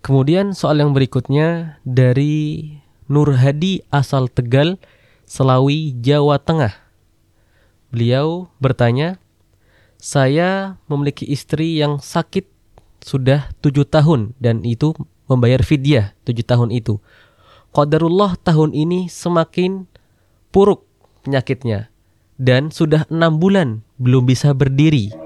Kemudian soal yang berikutnya dari Nur Hadi asal Tegal, Selawi, Jawa Tengah. Beliau bertanya, saya memiliki istri yang sakit sudah 7 tahun dan itu membayar fidyah 7 tahun itu. Qadarullah tahun ini semakin puruk penyakitnya dan sudah 6 bulan belum bisa berdiri.